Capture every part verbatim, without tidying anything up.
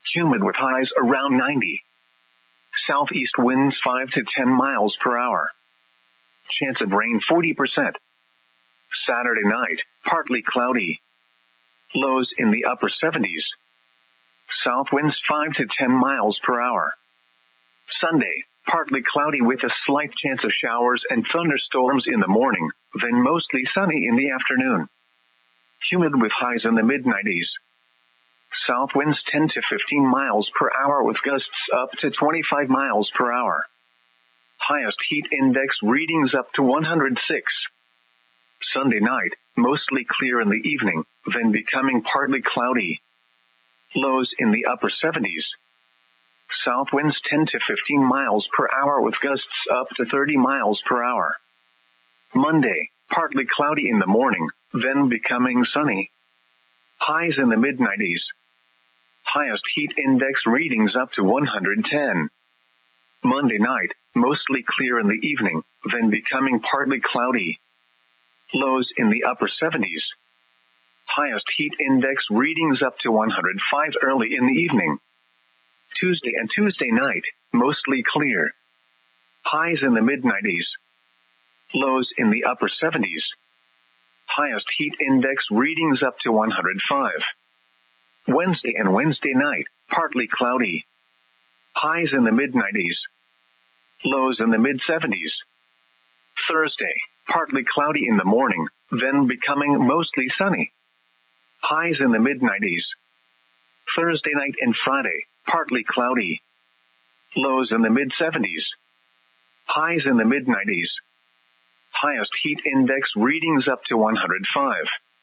Humid with highs around ninety. Southeast winds five to ten miles per hour. Chance of rain forty percent. Saturday night, partly cloudy. Lows in the upper seventies. South winds five to ten miles per hour. Sunday, partly cloudy with a slight chance of showers and thunderstorms in the morning, then mostly sunny in the afternoon. Humid with highs in the mid nineties. South winds ten to fifteen miles per hour with gusts up to twenty-five miles per hour. Highest heat index readings up to one hundred six. Sunday night, mostly clear in the evening, then becoming partly cloudy. Lows in the upper seventies. South winds ten to fifteen miles per hour with gusts up to thirty miles per hour. Monday, partly cloudy in the morning, then becoming sunny. Highs in the mid nineties. Highest heat index readings up to one hundred ten. Monday night, mostly clear in the evening, then becoming partly cloudy. Lows in the upper seventies. Highest heat index readings up to one hundred five early in the evening. Tuesday and Tuesday night, mostly clear. Highs in the mid nineties. Lows in the upper seventies. Highest heat index readings up to one hundred five. Wednesday and Wednesday night, partly cloudy. Highs in the mid nineties. Lows in the mid seventies. Thursday, partly cloudy in the morning, then becoming mostly sunny. Highs in the mid nineties. Thursday night and Friday, partly cloudy. Lows in the mid seventies. Highs in the mid nineties. Highest heat index readings up to one hundred five.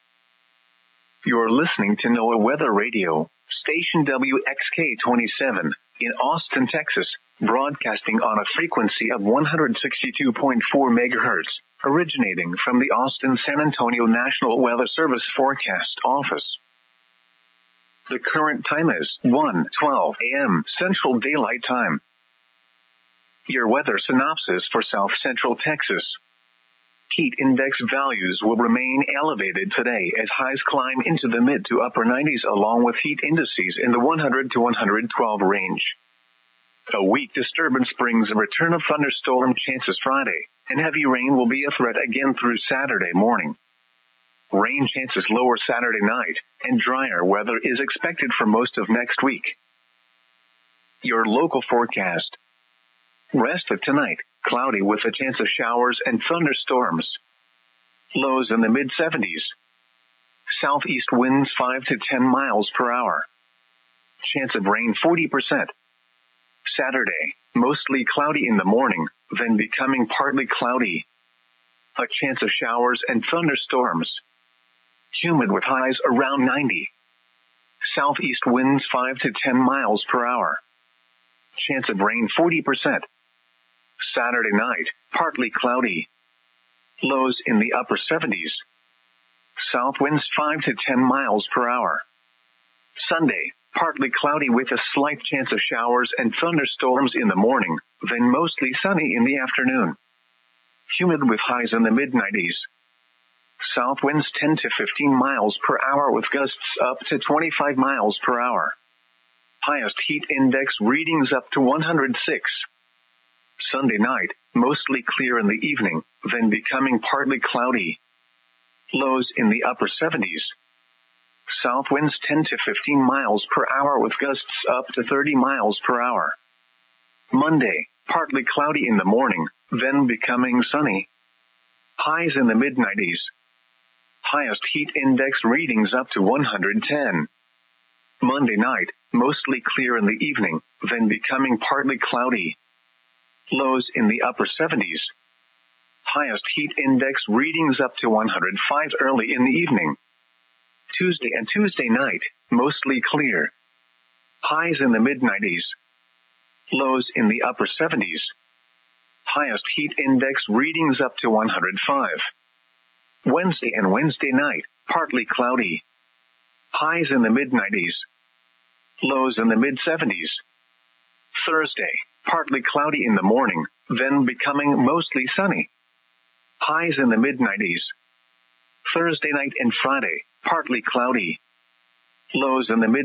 You're listening to NOAA Weather Radio, station W X K twenty-seven, in Austin, Texas, broadcasting on a frequency of one hundred sixty-two point four megahertz, originating from the Austin-San Antonio National Weather Service Forecast Office. The current time is one twelve a.m. Central Daylight Time. Your weather synopsis for South Central Texas. Heat index values will remain elevated today as highs climb into the mid to upper nineties along with heat indices in the one hundred to one hundred twelve range. A weak disturbance brings a return of thunderstorm chances Friday, and heavy rain will be a threat again through Saturday morning. Rain chances lower Saturday night, and drier weather is expected for most of next week. Your local forecast. Rest of tonight, cloudy with a chance of showers and thunderstorms. Lows in the mid seventies. Southeast winds five to ten miles per hour. Chance of rain forty percent. Saturday, mostly cloudy in the morning, then becoming partly cloudy. A chance of showers and thunderstorms. Humid with highs around ninety. Southeast winds five to ten miles per hour. Chance of rain forty percent. Saturday night, partly cloudy. Lows in the upper seventies. South winds five to ten miles per hour. Sunday, partly cloudy with a slight chance of showers and thunderstorms in the morning, then mostly sunny in the afternoon. Humid with highs in the mid nineties. South winds ten to fifteen miles per hour with gusts up to twenty-five miles per hour. Highest heat index readings up to one hundred six. Sunday night, mostly clear in the evening, then becoming partly cloudy. Lows in the upper seventies. South winds ten to fifteen miles per hour with gusts up to thirty miles per hour. Monday, partly cloudy in the morning, then becoming sunny. Highs in the mid nineties. Highest heat index readings up to one hundred ten. Monday night, mostly clear in the evening, then becoming partly cloudy. Lows in the upper seventies. Highest heat index readings up to one hundred five early in the evening. Tuesday and Tuesday night, mostly clear. Highs in the mid nineties. Lows in the upper seventies. Highest heat index readings up to one hundred five. Wednesday and Wednesday night, partly cloudy. Highs in the mid nineties. Lows in the mid seventies. Thursday, partly cloudy in the morning, then becoming mostly sunny. Highs in the mid nineties. Thursday night and Friday, partly cloudy. Lows in the mid